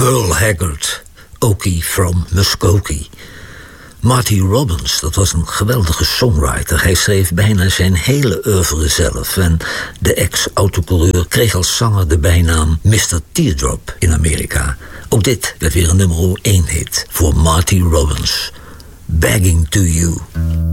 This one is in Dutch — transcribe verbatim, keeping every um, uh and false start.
Merle Haggard, Okie from Muskogee. Marty Robbins, dat was een geweldige songwriter. Hij schreef bijna zijn hele oeuvre zelf. En de ex-autocoureur kreeg als zanger de bijnaam mister Teardrop in Amerika. Ook dit werd weer een nummer één hit voor Marty Robbins. Begging to You.